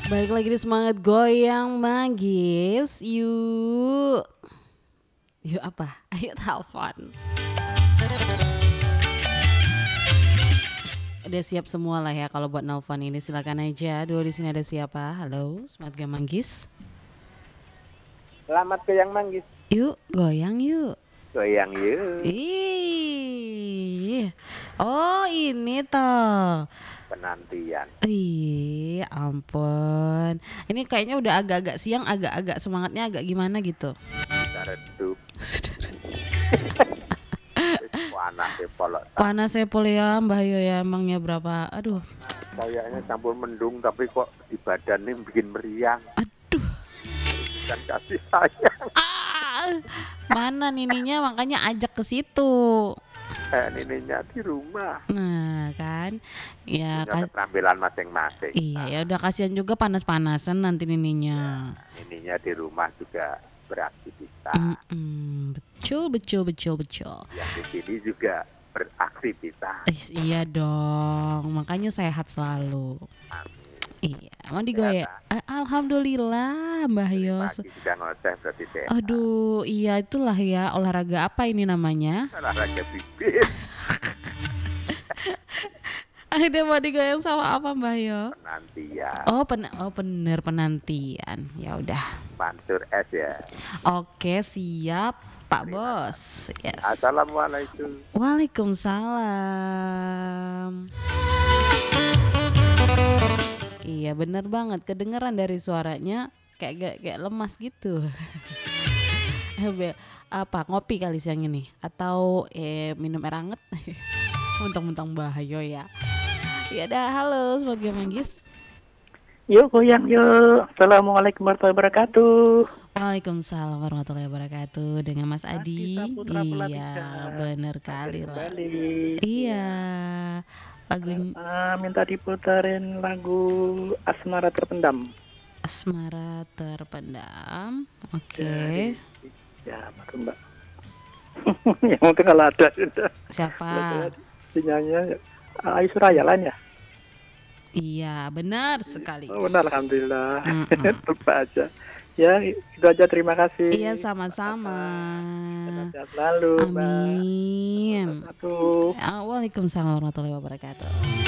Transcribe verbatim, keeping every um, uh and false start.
Baik lagi di semangat goyang manggis. Yuk. Yuk apa? Ayo telepon. Udah siap semua lah ya kalau buat nelfon ini, silakan aja. Dulu di sini ada siapa? Halo, semangat goyang manggis. Selamat goyang manggis. Yuk, goyang yuk. Goyang yuk. Ih. Oh, ini toh. Penantian. Ih, ampun. Ini kayaknya udah agak-agak siang, agak-agak semangatnya agak gimana gitu. Sudah redup. Panas ya polok. Panas ya pol ya Mbah Yo ya, emangnya berapa? Aduh. Kayaknya campur mendung tapi kok di badan ini bikin meriang. Aduh. Bukan kasih sayang. Ah, mana nininya, makanya ajak ke situ. Eh, nininya di rumah. Nah kan, ya Punya kas- keterampilan masing-masing. iya ya udah, kasihan juga panas-panasan nanti nininya. Nininya di rumah juga beraktivitas. Mm-mm, betul betul betul betul. Yang di sini juga beraktivitas. Is, iya dong, makanya sehat selalu. Amin. Iya, mau digoyang. Eh, Alhamdulillah Mbah Yo. Pagi sudah ngoceh berarti sehat. Aduh, iya itulah ya, olahraga apa ini namanya? Olahraga bibir. Akhirnya mau digoyang sama apa Mbah Yo? Penantian. Oh, pen oh bener penantian. Ya udah. Pancur es ya. Oke, siap Pak Bos. Yes. Assalamualaikum. Waalaikumsalam. Iya bener banget, kedengeran dari suaranya kayak kayak, kayak lemas gitu. Eh, be- apa ngopi kali siang ini atau eh minum air hangat? Mentang-mentang bahaya ya. Ya dah, halo Sobat Goyang Manggis. Yuk goyang yuk. Assalamualaikum warahmatullahi wabarakatuh. Waalaikumsalam warahmatullahi wabarakatuh. Dengan Mas Adi. Adita Putra Iya, Pulatika. bener kali lah. Kembali. Iya. Lagu Ah, minta diputarin lagu Asmara Terpendam. Asmara Terpendam. Oke. Ya, betul Mbak. Yang penting kalau ada sudah. Siapa? Sinyalnya Ayu Suraya lain ya. Iya, benar sekali. Oh, benar, alhamdulillah. Mm-mm. Lupa aja. Ya, itu aja, terima kasih. Iya, sama-sama. Sehat selalu, Mbak. Amin. Satu. Waalaikumsalam warahmatullahi wabarakatuh.